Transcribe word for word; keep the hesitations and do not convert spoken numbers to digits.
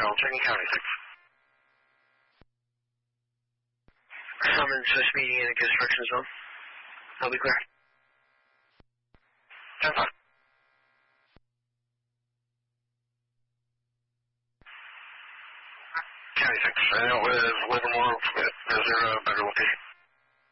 Harold, checking county, six. Summons this meeting in a construction zone. I'll be clear. ten five. County six, uh, with Livermore, is there a better location?